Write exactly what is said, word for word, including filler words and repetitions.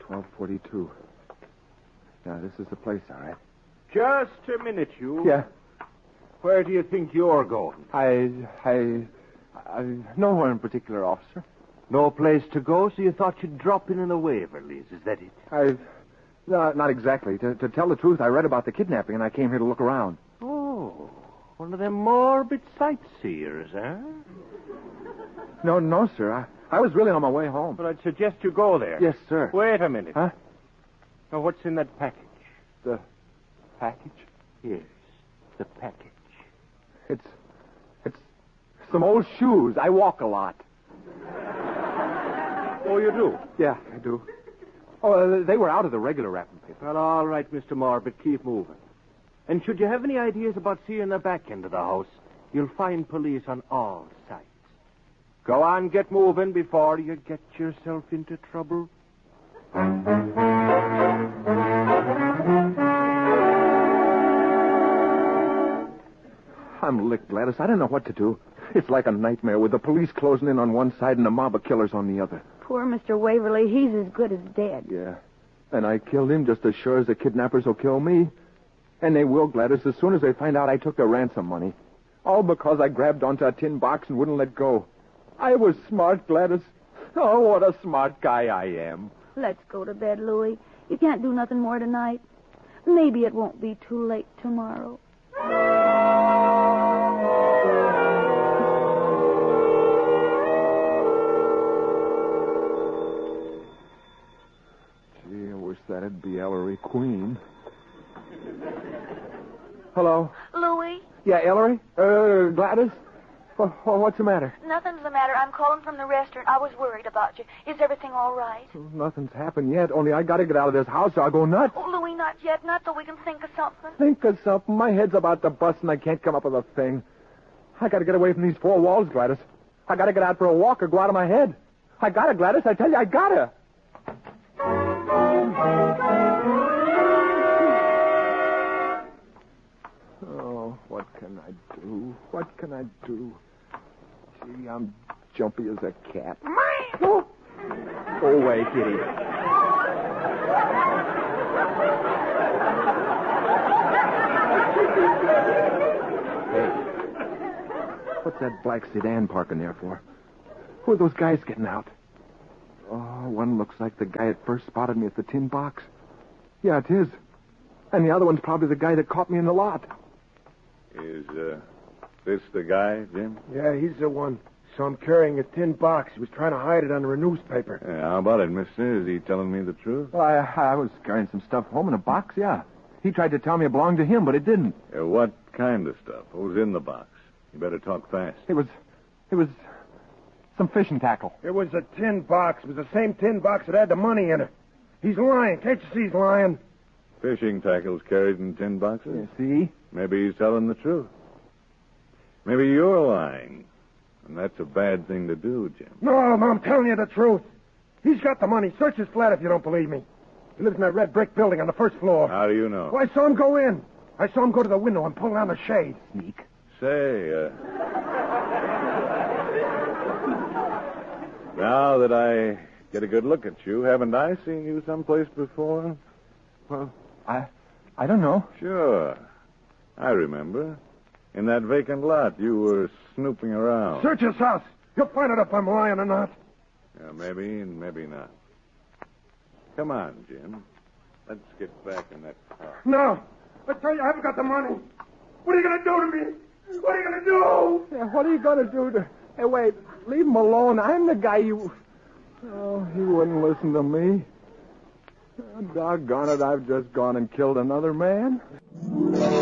twelve forty-two. Yeah, this is the place, all right. Just a minute, you. Yeah. Where do you think you're going? I... I... I... Nowhere in particular, officer. No place to go, so you thought you'd drop in in the Waverleys. Is that it? I've... No, not exactly. To, to tell the truth, I read about the kidnapping, and I came here to look around. Oh, one of them morbid sightseers, huh? No, no, sir. I, I was really on my way home. Well, I'd suggest you go there. Yes, sir. Wait a minute. Huh? Now, what's in that package? The package? Yes, the package. It's... It's some old shoes. I walk a lot. Oh, you do? Yeah, I do. Oh, uh, they were out of the regular wrapping paper. Well, all right, Mister Morbid, keep moving. And should you have any ideas about seeing the back end of the house, you'll find police on all sides. Go on, get moving before you get yourself into trouble. I'm licked, Gladys. I don't know what to do. It's like a nightmare with the police closing in on one side and a mob of killers on the other. Poor Mister Waverly, he's as good as dead. Yeah. And I killed him just as sure as the kidnappers will kill me. And they will, Gladys, as soon as they find out I took their ransom money. All because I grabbed onto a tin box and wouldn't let go. I was smart, Gladys. Oh, what a smart guy I am. Let's go to bed, Louie. You can't do nothing more tonight. Maybe it won't be too late tomorrow. Gee, I wish that'd be Ellery Queen. Hello? Louie? Yeah, Ellery? Uh, Gladys? Well, what's the matter? Nothing's the matter. I'm calling from the restaurant. I was worried about you. Is everything all right? Oh, nothing's happened yet, only I gotta get out of this house or I'll go nuts. Oh, Louie, not yet. Not till we can think of something. Think of something. My head's about to bust and I can't come up with a thing. I gotta get away from these four walls, Gladys. I gotta get out for a walk or go out of my head. I gotta, Gladys. I tell you, I gotta. Oh, what can I do? What can I do? Gee, I'm jumpy as a cat. Oh, go away, kitty. Hey, what's that black sedan parking there for? Who are those guys getting out? Oh, one looks like the guy that first spotted me at the tin box. Yeah, it is. And the other one's probably the guy that caught me in the lot. Is, uh, this the guy, Jim? Yeah, he's the one. Saw him carrying a tin box. He was trying to hide it under a newspaper. Yeah, how about it, mister? Is he telling me the truth? Well, I, I was carrying some stuff home in a box, yeah. He tried to tell me it belonged to him, but it didn't. Uh, what kind of stuff? What was in the box? You better talk fast. It was, it was some fishing tackle. It was a tin box. It was the same tin box that had the money in it. He's lying. Can't you see he's lying? Fishing tackles carried in tin boxes? You see? Maybe he's telling the truth. Maybe you're lying. And that's a bad thing to do, Jim. No, no, I'm telling you the truth. He's got the money. Search his flat if you don't believe me. He lives in that red brick building on the first floor. How do you know? Well, I saw him go in. I saw him go to the window and pull down the shade. Sneak. Say, uh... now that I get a good look at you, haven't I seen you someplace before? Well, I, I don't know. Sure. I remember. In that vacant lot, you were snooping around. Search his house. You'll find out if I'm lying or not. Yeah, maybe and maybe not. Come on, Jim. Let's get back in that car. No. I tell you, I haven't got the money. What are you going to do to me? What are you going to do? Yeah, what are you going to do to... Hey, wait. Leave him alone. I'm the guy you... Oh, he wouldn't listen to me. Oh, doggone it, I've just gone and killed another man.